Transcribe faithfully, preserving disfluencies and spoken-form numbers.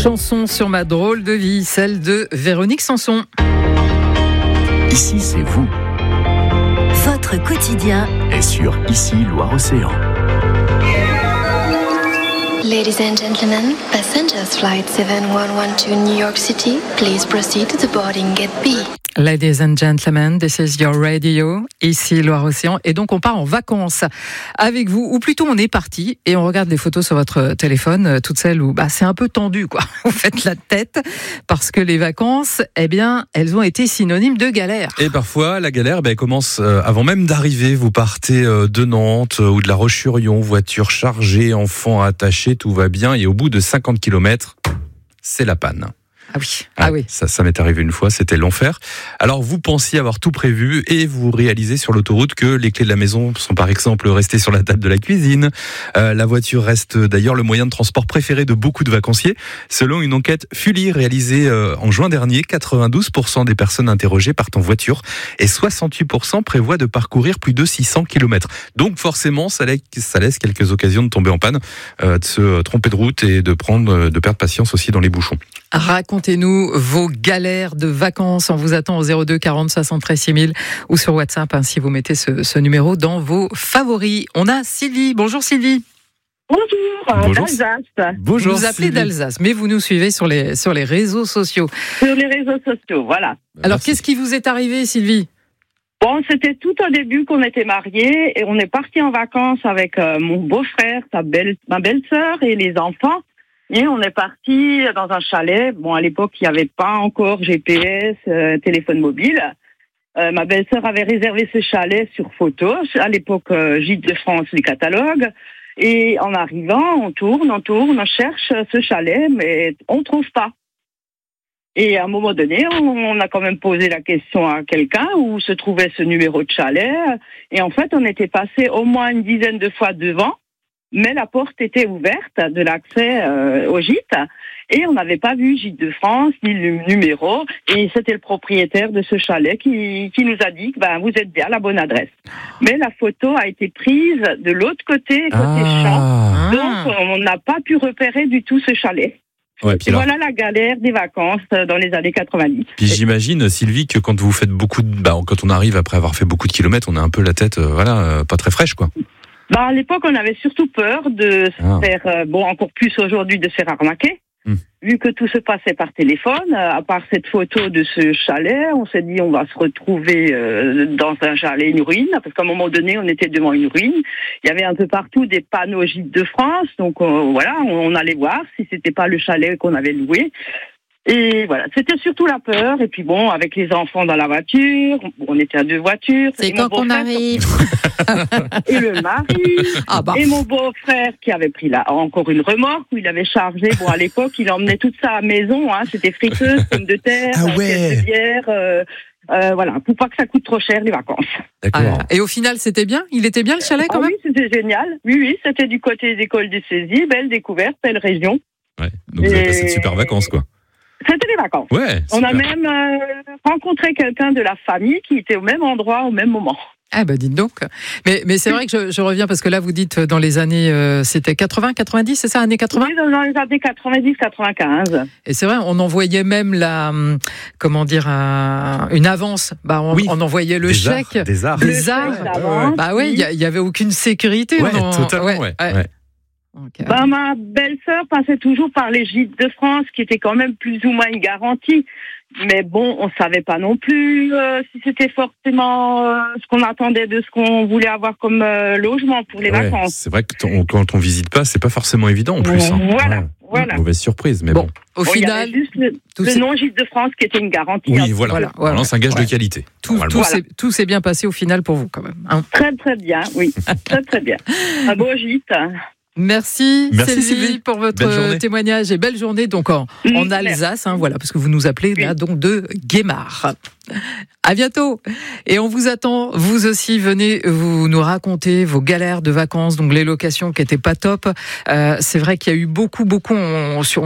Chanson sur ma drôle de vie, celle de Véronique Sanson. Ici, c'est vous. Votre quotidien Et sur Ici, Loire-Océan. Ladies and gentlemen, passengers flight seven one one to New York City, please proceed to the boarding gate B. Ladies and gentlemen, this is your radio, ici Loire-Océan. Et donc, on part en vacances avec vous, ou plutôt on est parti et on regarde les photos sur votre téléphone, toutes celles où bah, c'est un peu tendu, quoi. Vous faites la tête parce que les vacances, eh bien, elles ont été synonymes de galère. Et parfois, la galère, ben, elle commence euh, avant même d'arriver. Vous partez euh, de Nantes euh, ou de La Roche-sur-Yon, voiture chargée, enfants attachés, tout va bien. Et au bout de cinquante kilomètres, c'est la panne. Ah oui, ah oui. Ça, ça m'est arrivé une fois, c'était l'enfer. Alors vous pensiez avoir tout prévu et vous réalisez sur l'autoroute que les clés de la maison sont par exemple restées sur la table de la cuisine. Euh, la voiture reste d'ailleurs le moyen de transport préféré de beaucoup de vacanciers. Selon une enquête Fully réalisée euh, en juin dernier, quatre-vingt-douze pour cent des personnes interrogées partent en voiture et soixante-huit pour cent prévoient de parcourir plus de six cents kilomètres. Donc forcément, ça laisse, ça laisse quelques occasions de tomber en panne, euh, de se tromper de route et de prendre, de perdre patience aussi dans les bouchons. Racontez-nous vos galères de vacances. On vous attend au zéro deux quarante soixante-treize six mille ou sur WhatsApp hein, si vous mettez ce, ce numéro dans vos favoris. On a Sylvie. Bonjour Sylvie. Bonjour, Bonjour. d'Alsace. Bonjour. Vous vous appelez Sylvie. d'Alsace, mais vous nous suivez sur les, sur les réseaux sociaux. Sur les réseaux sociaux, voilà. Alors, Merci. qu'est-ce qui vous est arrivé, Sylvie ? Bon, c'était tout au début qu'on était mariés et on est parti en vacances avec euh, mon beau-frère, sa belle, ma belle-sœur et les enfants. Et on est parti dans un chalet. Bon, à l'époque, il n'y avait pas encore G P S, euh, téléphone mobile. Euh, ma belle-sœur avait réservé ce chalet sur photo. À l'époque, euh, Gîtes de France, les catalogues. Et en arrivant, on tourne, on tourne, on cherche ce chalet, mais on ne trouve pas. Et à un moment donné, on a quand même posé la question à quelqu'un où se trouvait ce numéro de chalet. Et en fait, on était passé au moins une dizaine de fois devant, mais la porte était ouverte de l'accès euh, au gîte. Et on n'avait pas vu Gîte de France, ni le numéro. Et c'était le propriétaire de ce chalet qui, qui nous a dit que ben, vous êtes bien à la bonne adresse. Mais la photo a été prise de l'autre côté, côté Ah. champ. Donc, on n'a pas pu repérer du tout ce chalet. Ouais, puis Et alors, voilà la galère des vacances dans les années quatre-vingt-dix. puis j'imagine, Sylvie, que quand vous faites beaucoup de, bah, quand on arrive après avoir fait beaucoup de kilomètres, on a un peu la tête, euh, voilà, euh, pas très fraîche, quoi. Bah, à l'époque, on avait surtout peur de se Ah. faire, euh, bon, encore plus aujourd'hui, de se faire arnaquer. Hmm. Vu que tout se passait par téléphone, euh, à part cette photo de ce chalet, on s'est dit on va se retrouver euh, dans un chalet, une ruine, parce qu'à un moment donné, on était devant une ruine. Il y avait un peu partout des panneaux Gîtes de France, donc euh, voilà, on, on allait voir si c'était pas le chalet qu'on avait loué. Et voilà, c'était surtout la peur. Et puis bon, avec les enfants dans la voiture, on était à deux voitures. C'est Et mon quand qu'on beau-frère, arrive. et le mari, Ah bah. et mon beau-frère qui avait pris là encore une remorque où il avait chargé. Bon, à l'époque, il emmenait toute ça à la maison. Hein, c'était friteuse, pommes de terre, Ah euh, ouais. pièces de bière. Euh, euh, voilà, pour pas que ça coûte trop cher les vacances. D'accord. Ah, et au final, c'était bien ? Il était bien le chalet quand Ah même ? oui, c'était génial. Oui, oui, c'était du côté des écoles de saisie. Belle découverte, belle région. Ouais. Donc vous avez Et- passé de super vacances, quoi. C'était des vacances. Ouais. On a super. même euh, rencontré quelqu'un de la famille qui était au même endroit au même moment. Ah bah dites donc. Mais, mais c'est vrai que je, je reviens parce que là, vous dites dans les années, euh, c'était quatre-vingts, quatre-vingt-dix, c'est ça, années quatre-vingts ? Oui, dans les années quatre-vingt-dix quatre-vingt-quinze. Et c'est vrai, on envoyait même la, hum, comment dire, un- une avance. Bah, on, Oui. on envoyait le Des chèque. arts, des arts. Des Le arts. chèque d'avance, Bah oui, il y, a- il y avait aucune sécurité. Ouais, on en- totalement, ouais. ouais. ouais. Donc, euh, Ben, ma belle-sœur passait toujours par les Gîtes de France, qui était quand même plus ou moins une garantie. Mais bon, on savait pas non plus euh, si c'était forcément euh, ce qu'on attendait de ce qu'on voulait avoir comme euh, logement pour les Ouais, vacances. c'est vrai que t- on- quand on visite pas, c'est pas forcément évident en plus. hein. Voilà, Ouais. voilà. Mauvaise surprise, mais bon, bon. au Bon, il y avait final, juste le, tout le s'est- nom Gîtes de France qui était une garantie. Oui, hein. voilà. Voilà, Voilà, voilà. c'est un gage Ouais. de qualité. tout, normalement. tout, Voilà. s'est, tout s'est bien passé au final pour vous quand même. hein. Très très bien, oui. très très bien. Un beau gîte. Merci, Merci, Sylvie, Sylvie. pour votre Belle journée. témoignage et belle journée donc en, Mm, en Alsace, hein, voilà, parce que vous nous appelez là donc de Guémar. À bientôt. Et on vous attend, vous aussi, venez vous nous raconter vos galères de vacances, donc les locations qui étaient pas top. Euh, c'est vrai qu'il y a eu beaucoup, beaucoup on, sur